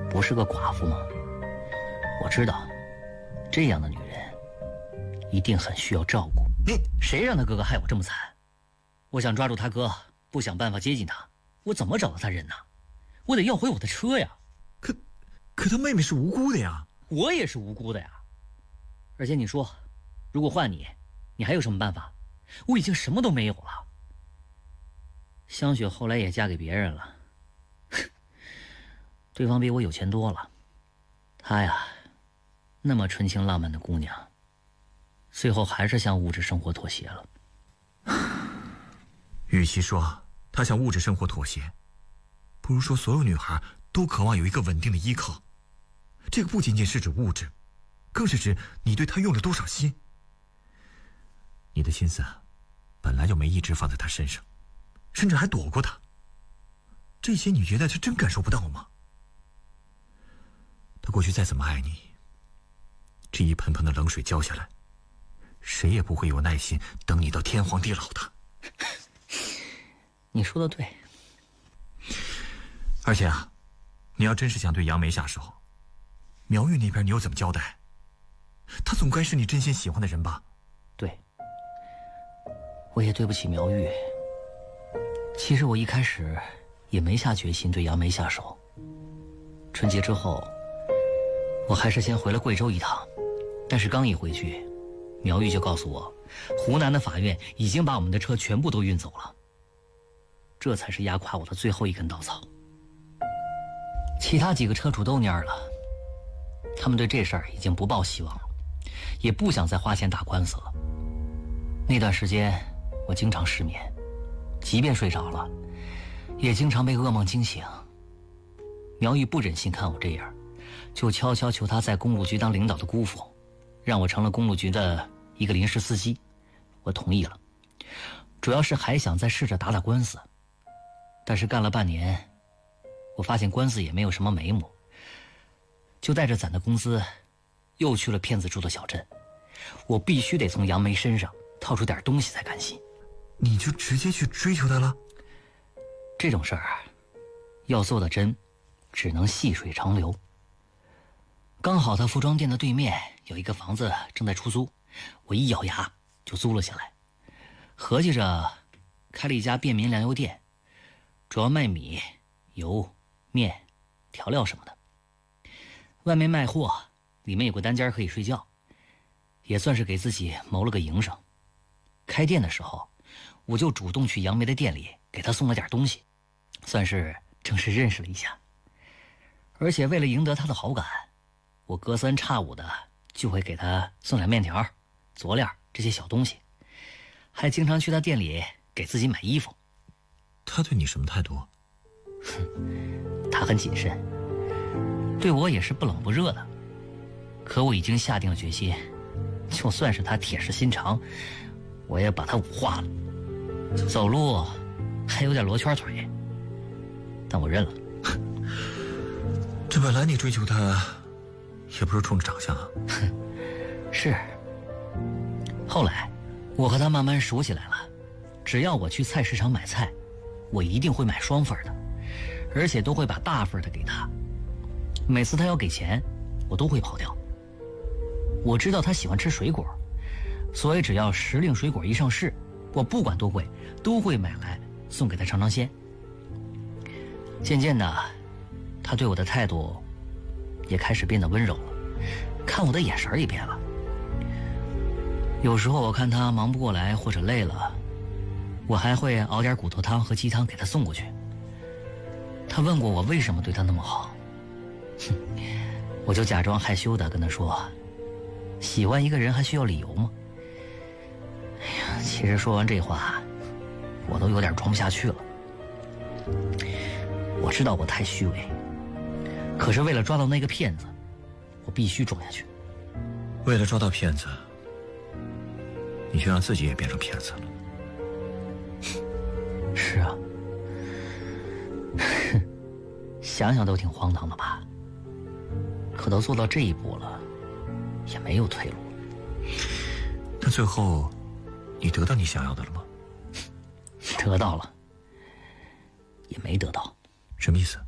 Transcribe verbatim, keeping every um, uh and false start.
不是个寡妇吗？我知道，这样的女人一定很需要照顾。 你谁让他哥哥害我这么惨？我想抓住他哥，不想办法接近他，我怎么找到他人呢？我得要回我的车呀。 可，可他妹妹是无辜的呀。 我也是无辜的呀。而且你说，如果换你，你还有什么办法？我已经什么都没有了。香雪后来也嫁给别人了，对方比我有钱多了。她呀，那么纯情浪漫的姑娘，最后还是向物质生活妥协了。 与其说她向物质生活妥协，不如说所有女孩都渴望有一个稳定的依靠。这个不仅仅是指物质，更是指你对她用了多少心。你的心思本来就没一直放在她身上，甚至还躲过她。这些你觉得她真感受不到吗？她过去再怎么爱你，这一盆盆的冷水浇下来，谁也不会有耐心等你到天荒地老的。 你说的对。 而且啊，你要真是想对杨梅下手，苗玉那边你又怎么交代？他总该是你真心喜欢的人吧？ 对，我也对不起苗玉。其实我一开始也没下决心对杨梅下手。春节之后，我还是先回了贵州一趟，但是刚一回去，苗玉就告诉我，湖南的法院已经把我们的车全部都运走了。这才是压垮我的最后一根稻草。其他几个车主都蔫了，他们对这事儿已经不抱希望了，也不想再花钱打官司了。那段时间我经常失眠，即便睡着了，也经常被噩梦惊醒。苗玉不忍心看我这样，就悄悄求他在公路局当领导的姑父，让我成了公路局的一个临时司机。我同意了，主要是还想再试着打打官司。但是干了半年，我发现官司也没有什么眉目，就带着攒的工资，又去了骗子住的小镇。我必须得从杨梅身上套出点东西才甘心。 你就直接去追求他了？ 这种事儿，要做的真，只能细水长流。刚好他服装店的对面有一个房子正在出租，我一咬牙就租了下来。合计着开了一家便民粮油店，主要卖米、油、面、调料什么的。外面卖货，里面有个单间可以睡觉，也算是给自己谋了个营生。开店的时候，我就主动去杨梅的店里给她送了点东西，算是正式认识了一下。而且为了赢得她的好感，我隔三差五的就会给她送点面条、佐料这些小东西，还经常去她店里给自己买衣服。 他对你什么态度？ 他很谨慎，对我也是不冷不热的。可我已经下定了决心，就算是他铁石心肠，我也把他五化了。走路还有点罗圈腿，但我认了。 这本来你追求他也不是冲着长相啊。 是。后来我和他慢慢熟起来了，只要我去菜市场买菜，我一定会买双份的，而且都会把大份的给他。每次他要给钱，我都会跑掉。我知道他喜欢吃水果，所以只要时令水果一上市，我不管多贵都会买来送给他尝尝鲜。渐渐的，他对我的态度也开始变得温柔了，看我的眼神也变了。有时候我看他忙不过来或者累了，我还会熬点骨头汤和鸡汤给他送过去。他问过我为什么对他那么好，哼，我就假装害羞的跟他说，喜欢一个人还需要理由吗？哎呀，其实说完这话，我都有点装不下去了。我知道我太虚伪，可是为了抓到那个骗子，我必须装下去。 为了抓到骗子，你就让自己也变成骗子了。 是啊，想想都挺荒唐的吧？可都做到这一步了，也没有退路。 那最后，你得到你想要的了吗？ 得到了，也没得到。 什么意思？